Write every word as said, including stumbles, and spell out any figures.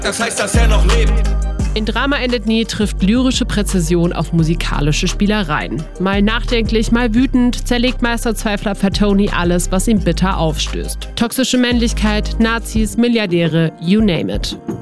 Das heißt, dass er noch lebt. In Drama endet nie trifft lyrische Präzision auf musikalische Spielereien. Mal nachdenklich, mal wütend zerlegt Meisterzweifler Fatoni alles, was ihm bitter aufstößt. Toxische Männlichkeit, Nazis, Milliardäre, you name it.